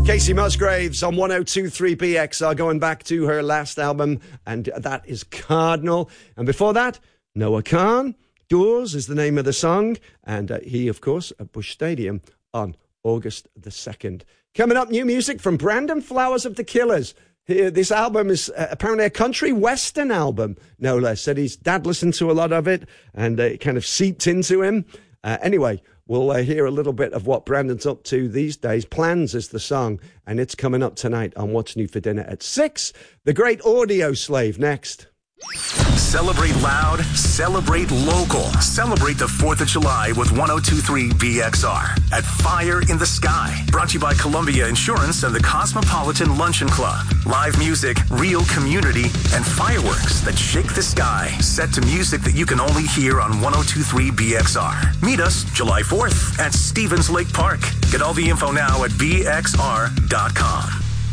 Casey Musgraves on 102.3 BXR, going back to her last album, and that is Cardinal. And before that, Noah Kahan, Doors is the name of the song, and he, of course, at Busch Stadium on August the 2nd. Coming up, new music from Brandon Flowers of The Killers. This album is apparently a country western album, no less. Said his dad listened to a lot of it, and it kind of seeped into him. Anyway, we'll hear a little bit of what Brandon's up to these days. Plans is the song, and it's coming up tonight on What's New for Dinner at 6. The Great Audio Slave next. Celebrate loud, celebrate local. Celebrate the 4th of July with 102.3 BXR at Fire in the Sky. Brought to you by Columbia Insurance and the Cosmopolitan Luncheon Club. Live music, real community, and fireworks that shake the sky. Set to music that you can only hear on 102.3 BXR. Meet us July 4th at Stevens Lake Park. Get all the info now at bxr.com.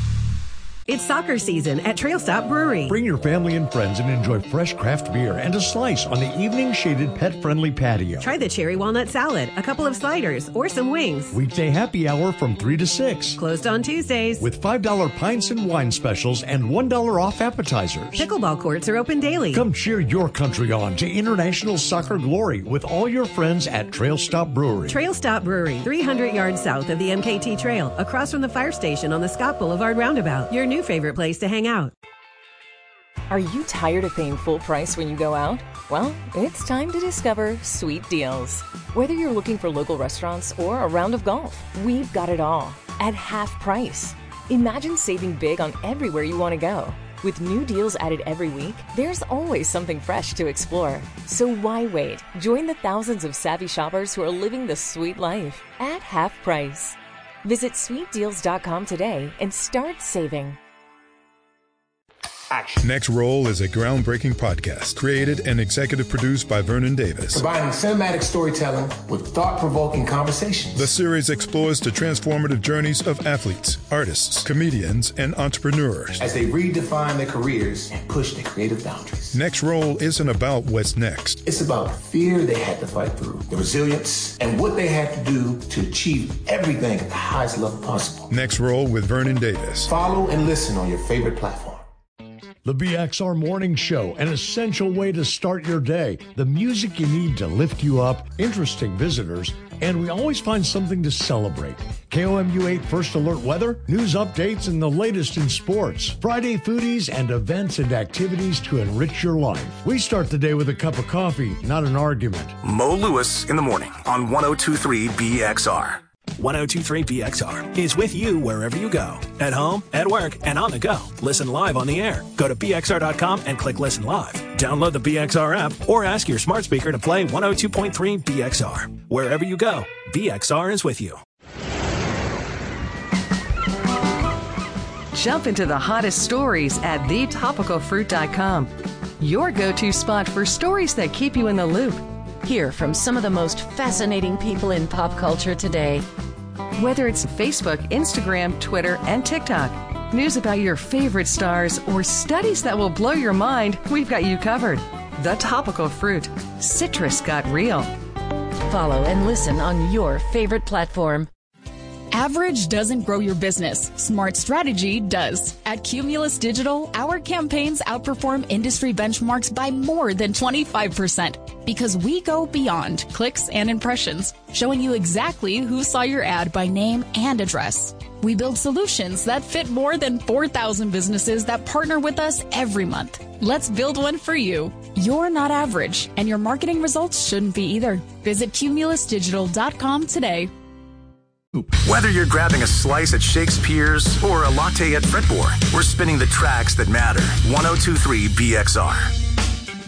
It's soccer season at Trail Stop Brewery. Bring your family and friends and enjoy fresh craft beer and a slice on the evening-shaded pet-friendly patio. Try the cherry walnut salad, a couple of sliders, or some wings. Weekday happy hour from 3 to 6. Closed on Tuesdays. With $5 pints and wine specials and $1 off appetizers. Pickleball courts are open daily. Come cheer your country on to international soccer glory with all your friends at Trail Stop Brewery. Trail Stop Brewery, 300 yards south of the MKT Trail, across from the fire station on the Scott Boulevard roundabout. Your new favorite place to hang out. Are you tired of paying full price when you go out? Well, it's time to discover Sweet Deals. Whether you're looking for local restaurants or a round of golf, we've got it all at half price. Imagine saving big on everywhere you want to go. With new deals added every week, there's always something fresh to explore. So why wait? Join the thousands of savvy shoppers who are living the sweet life at half price. Visit sweetdeals.com today and start saving. Action. Next Roll is a groundbreaking podcast created and executive produced by Vernon Davis. Combining cinematic storytelling with thought-provoking conversations. The series explores the transformative journeys of athletes, artists, comedians, and entrepreneurs as they redefine their careers and push their creative boundaries. Next Roll isn't about what's next. It's about the fear they had to fight through, the resilience, and what they had to do to achieve everything at the highest level possible. Next Roll with Vernon Davis. Follow and listen on your favorite platform. The BXR Morning Show, an essential way to start your day. The music you need to lift you up, interesting visitors, and we always find something to celebrate. KOMU 8 First Alert weather, news updates, and the latest in sports. Friday foodies and events and activities to enrich your life. We start the day with a cup of coffee, not an argument. Mo Lewis in the morning on 102.3 BXR. 102.3 BXR is with you wherever you go. At home, at work, and on the go. Listen live on the air. Go to BXR.com and click Listen Live. Download the BXR app or ask your smart speaker to play 102.3 BXR. Wherever you go, BXR is with you. Jump into the hottest stories at thetopicalfruit.com. Your go-to spot for stories that keep you in the loop. Hear from some of the most fascinating people in pop culture today. Whether it's Facebook, Instagram, Twitter, and TikTok, news about your favorite stars, or studies that will blow your mind, we've got you covered. The Topical Fruit. Citrus got real. Follow and listen on your favorite platform. Average doesn't grow your business. Smart strategy does. At Cumulus Digital, our campaigns outperform industry benchmarks by more than 25% because we go beyond clicks and impressions, showing you exactly who saw your ad by name and address. We build solutions that fit more than 4,000 businesses that partner with us every month. Let's build one for you. You're not average, and your marketing results shouldn't be either. Visit cumulusdigital.com today. Whether you're grabbing a slice at Shakespeare's or a latte at Fretboard, we're spinning the tracks that matter. 102.3 BXR.